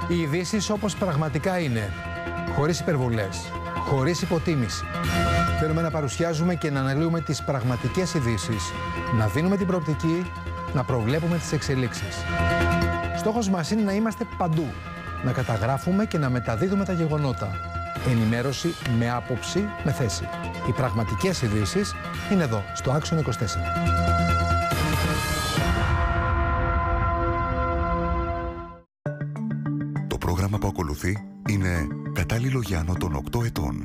Οι ειδήσεις όπως πραγματικά είναι, χωρίς υπερβολές, χωρίς υποτίμηση. Θέλουμε να παρουσιάζουμε και να αναλύουμε τις πραγματικές ειδήσεις, να δίνουμε την προοπτική, να προβλέπουμε τις εξελίξεις. Στόχος μας είναι να είμαστε παντού, να καταγράφουμε και να μεταδίδουμε τα γεγονότα. Ενημέρωση με άποψη, με θέση. Οι πραγματικές ειδήσεις είναι εδώ, στο Action 24. Το πρόγραμμα που ακολουθεί είναι κατάλληλο για άνω των 8 ετών.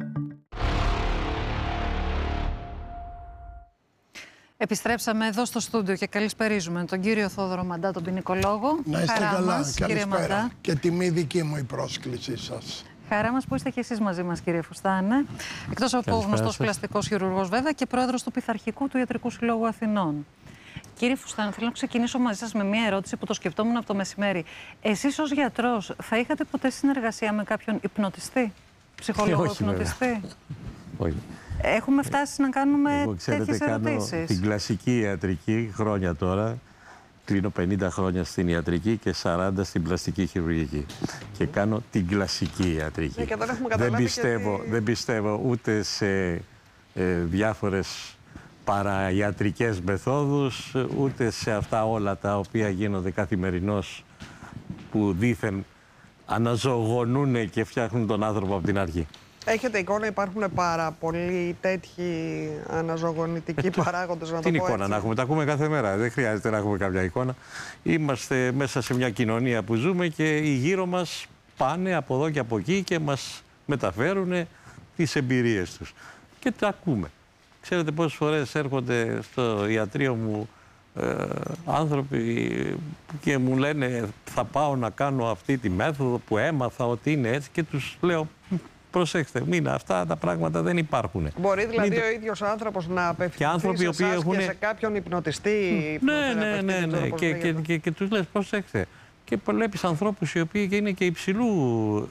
Επιστρέψαμε εδώ στο στούντιο και καλησπερίζουμε τον κύριο Θόδωρο Μαντά, τον ποινικολόγο. Να είστε Χαρά καλά, μας, καλησπέρα. Και τιμή δική μου η πρόσκλησή σας. Χαρά μας που είστε και εσείς μαζί μας, κύριε Φουστάνε. Εκτός από γνωστός πλαστικός χειρουργός, βέβαια, και πρόεδρος του Πειθαρχικού του Ιατρικού Συλλόγου Αθηνών. Κύριε Φουστάνε, θέλω να ξεκινήσω μαζί σας με μια ερώτηση που το σκεφτόμουν από το μεσημέρι. Εσείς ως γιατρός θα είχατε ποτέ συνεργασία με κάποιον υπνοτιστή, ψυχολόγο υπνοτιστή? Όχι. Έχουμε φτάσει να κάνουμε τέτοιες ερωτήσεις. Κάνω την κλασική ιατρική χρόνια τώρα. Κλείνω 50 χρόνια στην ιατρική και 40 στην πλαστική χειρουργική. Και κάνω την κλασική ιατρική. Δεν πιστεύω ούτε σε διάφορες παραϊατρικές μεθόδους, ούτε σε αυτά όλα τα οποία γίνονται καθημερινώς, που δήθεν αναζωογονούν και φτιάχνουν τον άνθρωπο από την αρχή. Έχετε εικόνα, υπάρχουν πάρα πολλοί τέτοιοι αναζωογονητικοί παράγοντες, να το πω Την έτσι. εικόνα να έχουμε, τα ακούμε κάθε μέρα. Δεν χρειάζεται να έχουμε κάποια εικόνα. Είμαστε μέσα σε μια κοινωνία που ζούμε και οι γύρω μας πάνε από εδώ και από εκεί και μας μεταφέρουν τις εμπειρίες τους. Και τα ακούμε. Ξέρετε πόσες φορές έρχονται στο ιατρείο μου άνθρωποι και μου λένε θα πάω να κάνω αυτή τη μέθοδο που έμαθα ότι είναι έτσι, και τους λέω προσέξτε, αυτά τα πράγματα δεν υπάρχουν. Μπορεί δηλαδή ο ίδιος άνθρωπος να απευθυνθεί σε εσάς και σε κάποιον υπνοτιστή? Ναι. Και τους λες προσέξτε. Και βλέπεις ανθρώπους οι οποίοι είναι και υψηλού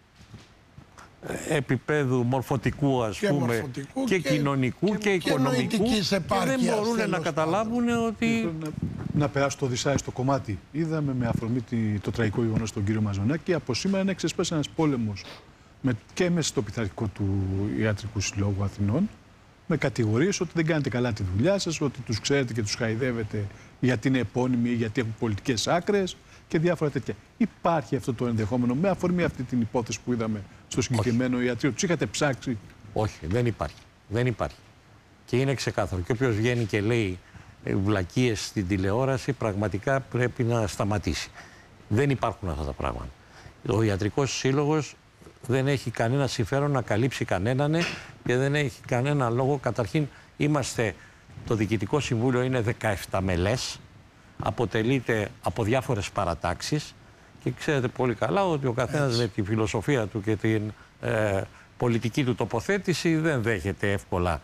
επίπεδου μορφωτικού, ας πούμε, και κοινωνικού και οικονομικού, και δεν μπορούν να καταλάβουν ότι... Να περάσω το δυσάριστο κομμάτι. Είδαμε με αφορμή το τραγικό γεγονός στον κύριο Μαζονάκη από σήμερα να ξεσπάσει ένας πόλεμος και μέσα στο Πειθαρχικό του Ιατρικού Συλλόγου Αθηνών, με κατηγορίες ότι δεν κάνετε καλά τη δουλειά σας, ότι τους ξέρετε και τους χαϊδεύετε γιατί είναι επώνυμοι ή γιατί έχουν πολιτικές άκρες και διάφορα τέτοια. Υπάρχει αυτό το ενδεχόμενο με αφορμή αυτή την υπόθεση που είδαμε στο συγκεκριμένο ιατρείο? Τους είχατε ψάξει? Όχι, δεν υπάρχει. Δεν υπάρχει. Και είναι ξεκάθαρο. Και όποιος βγαίνει και λέει βλακίες στην τηλεόραση, πραγματικά πρέπει να σταματήσει. Δεν υπάρχουν αυτά τα πράγματα. Ο Ιατρικός Σύλλογος δεν έχει κανένα συμφέρον να καλύψει κανέναν και δεν έχει κανένα λόγο. Καταρχήν, το Διοικητικό Συμβούλιο είναι 17 μελές, αποτελείται από διάφορες παρατάξεις και ξέρετε πολύ καλά ότι ο καθένας με τη φιλοσοφία του και την πολιτική του τοποθέτηση δεν δέχεται εύκολα,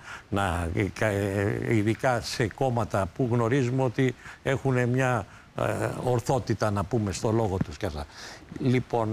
ειδικά σε κόμματα που γνωρίζουμε ότι έχουν μια ορθότητα, να πούμε, στο λόγο τους και αυτά. Λοιπόν,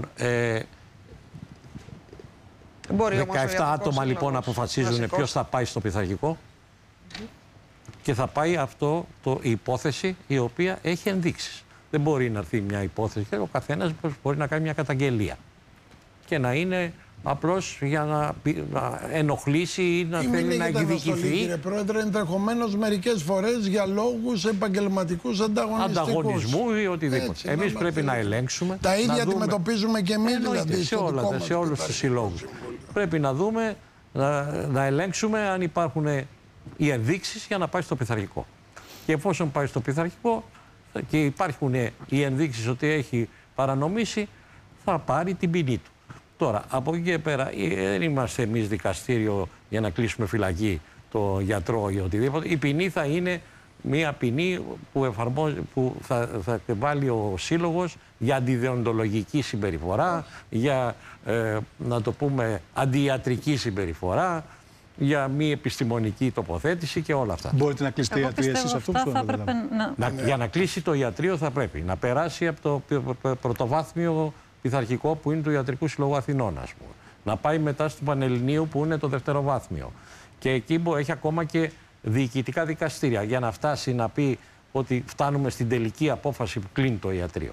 17 άτομα λοιπόν αποφασίζουν ποιος θα πάει στο Πειθαρχικό και θα πάει η υπόθεση η οποία έχει ενδείξεις. Δεν μπορεί να έρθει μια υπόθεση και ο καθένας μπορεί να κάνει μια καταγγελία και να είναι απλώς για να ενοχλήσει ή να θέλει να εκδικηθεί. Κύριε Πρόεδρε, ενδεχομένως μερικές φορές για λόγους επαγγελματικούς ανταγωνισμού ή οτιδήποτε. Εμείς πρέπει να ελέγξουμε. Τα ίδια αντιμετωπίζουμε και εμείς, δηλαδή, σε όλους τους συλλόγους. Πρέπει να δούμε, να ελέγξουμε αν υπάρχουν οι ενδείξεις για να πάει στο Πειθαρχικό. Και εφόσον πάει στο Πειθαρχικό και υπάρχουν οι ενδείξεις ότι έχει παρανομήσει, θα πάρει την ποινή του. Τώρα, από εκεί και πέρα, δεν είμαστε εμείς δικαστήριο για να κλείσουμε φυλακή το γιατρό ή οτιδήποτε. Η ποινή θα είναι μια ποινή που θα βάλει ο Σύλλογος για αντιdeοντολογική συμπεριφορά, για, να το πούμε, αντιιατρική συμπεριφορά, για μη επιστημονική τοποθέτηση και όλα αυτά. Μπορείτε να κλείσετε ιατρία εσείς αυτό που Για να κλείσει το ιατρείο θα πρέπει να περάσει από το πρωτοβάθμιο πειθαρχικό που είναι του Ιατρικού Συλλόγου Αθηνών, ας πούμε. Να πάει μετά στο Πανελληνίου που είναι το δευτεροβάθμιο. Και εκεί έχει ακόμα και διοικητικά δικαστήρια για να φτάσει να πει ότι φτάνουμε στην τελική απόφαση που κλείνει το ιατρείο.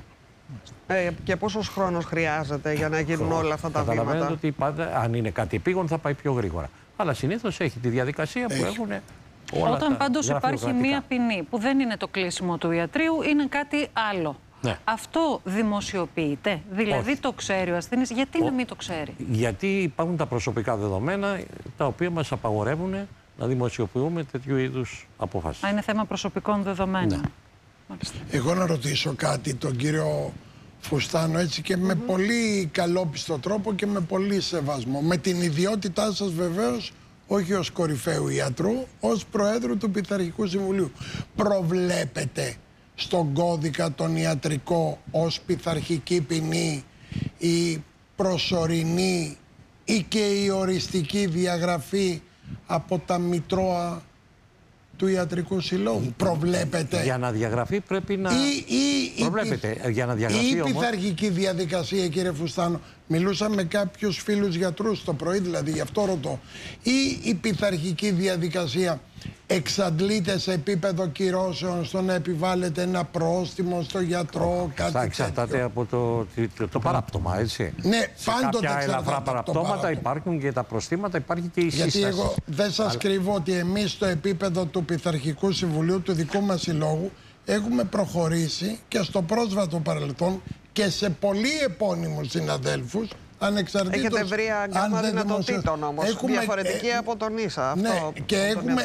Και πόσος χρόνος χρειάζεται για να γίνουν όλα αυτά τα βήματα? Καταλαβαίνετε ότι πάντα, αν είναι κάτι επίγον θα πάει πιο γρήγορα. Αλλά συνήθως έχει τη διαδικασία που έχουν όλα. Όταν πάντως υπάρχει μία ποινή που δεν είναι το κλείσιμο του ιατρείου, είναι κάτι άλλο. Ναι. Αυτό δημοσιοποιείται, δηλαδή Όχι. το ξέρει ο ασθενής, γιατί να μην το ξέρει? Γιατί υπάρχουν τα προσωπικά δεδομένα τα οποία μας απαγορεύουν να δημοσιοποιούμε τέτοιου είδους αποφάσεις. Είναι θέμα προσωπικών δεδομένων. Ναι. Εγώ να ρωτήσω κάτι τον κύριο Φουστάνο, έτσι, και με πολύ καλόπιστο τρόπο και με πολύ σεβασμό. Με την ιδιότητά σας βεβαίως, όχι ως κορυφαίου ιατρού, ως Προέδρου του Πειθαρχικού Συμβουλίου. Προβλέπετε στον κώδικα τον ιατρικό ως πειθαρχική ποινή η προσωρινή ή και η οριστική διαγραφή από τα μητρώα του Ιατρικού Συλλόγου? Προβλέπετε? Για να διαγραφεί πρέπει να προβλέπετε. Για να διαγραφεί η όμως... πειθαρχική διαδικασία, κύριε Φουστάνο, μιλούσα με κάποιους φίλους γιατρούς το πρωί, δηλαδή γι' αυτό ρωτώ, ή η πειθαρχική διαδικασία εξαντλείται σε επίπεδο κυρώσεων στο να επιβάλλεται ένα πρόστιμο στο γιατρό, κάτι τέτοιο? Εξαρτάται από το παράπτωμα, έτσι. Ναι, σε πάντοτε κάποια ελαφρά εξαρτάται από το παραπτώματα παράπτωμα. υπάρχουν και τα προστήματα, υπάρχει και η σύσταση. Γιατί εγώ δεν σας κρύβω ότι εμείς στο επίπεδο του Πειθαρχικού Συμβουλίου του δικού μας συλλόγου έχουμε προχωρήσει και στο πρόσφατο παρελθόν και σε πολλοί επώνυμους συναδέλφους, ανεξαρτήτως... Έχετε βρει γκάμα δυνατοτήτων όμως, διαφορετική από τον ίσα. Ναι, αυτό, και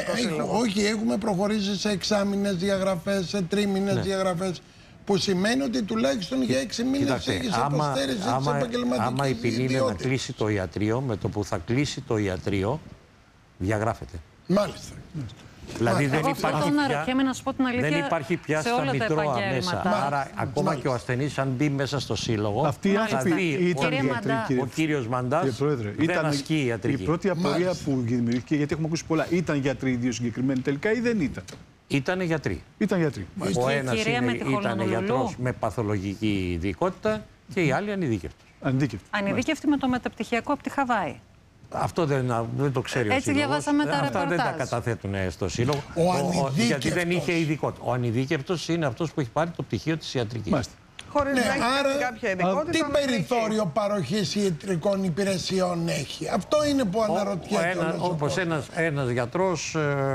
έχουμε προχωρήσει σε εξάμηνες διαγραφές, σε τρίμηνες διαγραφές, που σημαίνει ότι τουλάχιστον για 6 μήνες έχεις αποστέρηση της επαγγελματικής άμα η ποινή είναι να ιδιότητας. κλείσει το ιατρείο, με το που θα κλείσει το ιατρείο, διαγράφεται. Μάλιστα. Δηλαδή Εγώ αυτό το αναρωτιέμαι, να σου πω την αλήθεια, δεν υπάρχει πια σε στα όλα τα μητρώα επαγγέλματα. μέσα. Άρα ακόμα και ο ασθενής, αν μπει μέσα στο σύλλογο, Αυτοί οι άνθρωποι ήταν Κύριε γιατροί, Μαντά. ο κύριος Μαντάς Κύριε Πρόεδρε, δεν ασκεί ιατρική. η πρώτη απορία που δημιουργήθηκε, γιατί έχουμε ακούσει πολλά, ήταν γιατροί οι δύο συγκεκριμένοι τελικά ή δεν ήταν? Ήτανε γιατροί. Ήταν γιατροί. Ο ένας κυρία με τη ήταν Χολονολουλού. γιατρός με παθολογική ειδικότητα και οι άλλοι ανειδίκευτος. Αντίκευτο. Ανειδίκευτη με το μεταπτυχιακό από τη Χαβάη. Αυτό δεν το ξέρει ο Έτσι σύλλογος. διαβάσαμε τα Αυτά δεν τα ρεπορτάζ. καταθέτουν στο σύλλογο. Ο ανειδίκευτος. Γιατί δεν είχε ειδικότητα. Ο ανειδίκευτος είναι αυτός που έχει πάρει το πτυχίο της ιατρικής. Μάλιστα. Χωρίς Ναι, να έχει άρα κάποια ειδικότητα. τι περιθώριο παροχής ιατρικών υπηρεσιών έχει? Αυτό είναι που αναρωτιέται όλος ο Όπως κόσμος. ένας γιατρός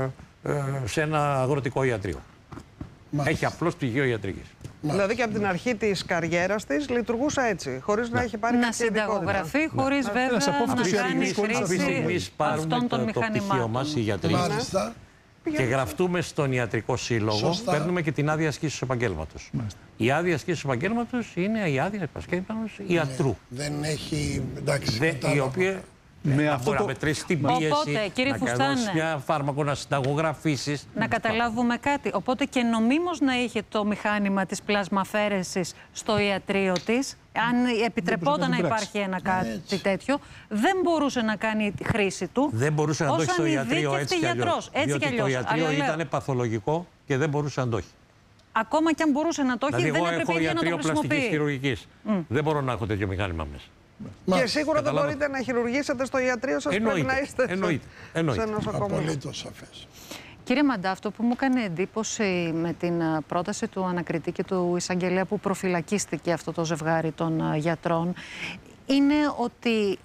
σε ένα αγροτικό ιατρείο. Έχει απλώς πτυχίο ιατρικής. Δηλαδή και από την αρχή της καριέρας της λειτουργούσε έτσι, χωρίς να έχει πάρει Να κάποια ειδικότητα. συνταγογραφεί χωρίς βέβαια ένας απόφοιτος να κάνει ιατρικής σχολής Αυτή τη στιγμή χρήση πάρουμε αυτών των το πτυχίο μηχανημάτων. μας οι γιατροί Μάλιστα. και γραφτούμε στον ιατρικό σύλλογο, Σωστά. παίρνουμε και την άδεια ασκήσεως επαγγέλματος. Η άδεια ασκήσεως επαγγέλματος είναι η άδεια επαγγέλματος ιατρού. Δεν έχει, εντάξει, Η κατάλαβα. οποία Με να αυτό μπορεί να το... μετρήσει την πίεση, Οπότε, κύριε να Φουστάνε, δώσεις μια φάρμακο, να συνταγογραφήσεις. Να καταλάβουμε κάτι. Οπότε και νομίμως να είχε το μηχάνημα της πλασμαφέρεσης στο ιατρείο της, αν επιτρεπόταν να να υπάρχει ένα κάτι τέτοιο, δεν μπορούσε να κάνει τη χρήση του. Δεν μπορούσε να το έχει στο ιατρείο έτσι κι αλλιώς. γιατρός. Έτσι κι Διότι το αλλιώς. ιατρείο Αλλά λέω, ήταν παθολογικό και δεν μπορούσε να το έχει. ακόμα κι αν μπορούσε να το έχει, Δηλαδή, δεν εγώ έπρεπε έχω ήδη να το ιατρείο πλαστικής χρησιμοποιεί. χειρουργικής. Δεν μπορώ να έχω τέτοιο μηχάνημα μέσα. Και σίγουρα δεν Καταλάβατε. μπορείτε να χειρουργήσετε στο ιατρείο σας, πρέπει να είστε Εννοείται. σε νοσοκομείο. Απολύτως σαφές. Κύριε Μαντά, αυτό που μου έκανε εντύπωση με την πρόταση του ανακριτή και του εισαγγελέα που προφυλακίστηκε αυτό το ζευγάρι των γιατρών είναι ότι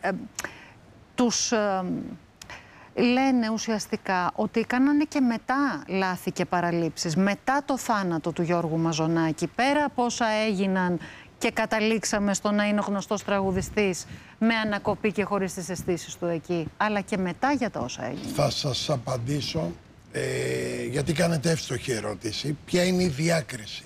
τους λένε ουσιαστικά ότι κάνανε και μετά λάθη και παραλήψεις, μετά το θάνατο του Γιώργου Μαζονάκη, πέρα από όσα έγιναν και καταλήξαμε στο να είναι ο γνωστός τραγουδιστής με ανακοπή και χωρίς τις αισθήσεις του εκεί, αλλά και μετά για τα όσα έγιναν. Θα σας απαντήσω, γιατί κάνετε εύστοχη ερώτηση. Ποια είναι η διάκριση?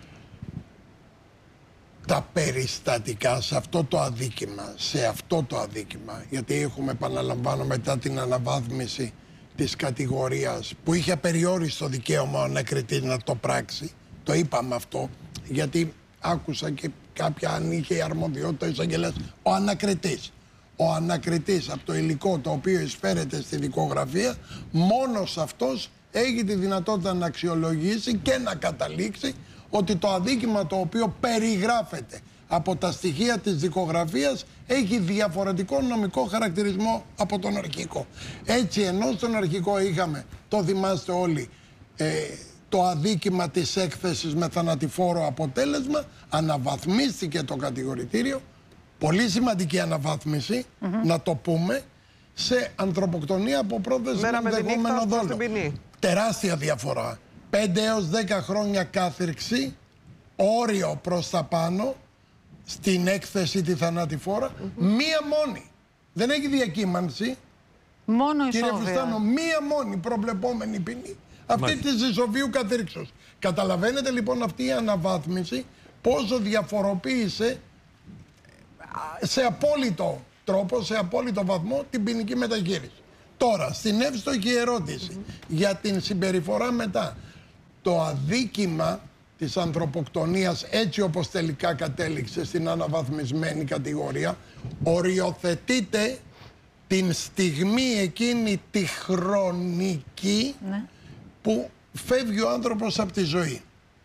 Τα περιστατικά σε αυτό το αδίκημα, γιατί έχουμε, επαναλαμβάνω, μετά την αναβάθμιση της κατηγορίας που είχε απεριόριστο δικαίωμα ο ανακριτής να το πράξει, το είπαμε αυτό, γιατί άκουσα και κάποια αν είχε αρμοδιότητα εισαγγελέας, ο ανακριτής από το υλικό το οποίο εισφέρεται στη δικογραφία, μόνος αυτός έχει τη δυνατότητα να αξιολογήσει και να καταλήξει ότι το αδίκημα το οποίο περιγράφεται από τα στοιχεία της δικογραφίας έχει διαφορετικό νομικό χαρακτηρισμό από τον αρχικό. Έτσι, ενώ στον αρχικό είχαμε, το θυμάστε όλοι, το αδίκημα της έκθεσης με θανατηφόρο αποτέλεσμα, αναβαθμίστηκε το κατηγορητήριο, πολύ σημαντική αναβάθμιση, να το πούμε, σε ανθρωποκτονία από πρόθεση με ενδεχόμενο δόλο. Τεράστια διαφορά. 5 έως 10 χρόνια κάθυρξη, όριο προς τα πάνω, στην έκθεση τη θανατηφόρα, μία μόνη. Δεν έχει διακύμανση. Μόνο κύριε ισόβια. Φουστάνο, μία μόνη προβλεπόμενη ποινή. Αυτή της ισοβίου καθήρξεως. Καταλαβαίνετε λοιπόν αυτή η αναβάθμιση πόσο διαφοροποίησε σε απόλυτο τρόπο, σε απόλυτο βαθμό την ποινική μεταχείριση. Τώρα, στην εύστοχη ερώτηση για την συμπεριφορά μετά, το αδίκημα της ανθρωποκτονίας έτσι όπως τελικά κατέληξε στην αναβαθμισμένη κατηγορία οριοθετείται την στιγμή εκείνη τη χρονική που φεύγει ο άνθρωπος από τη ζωή.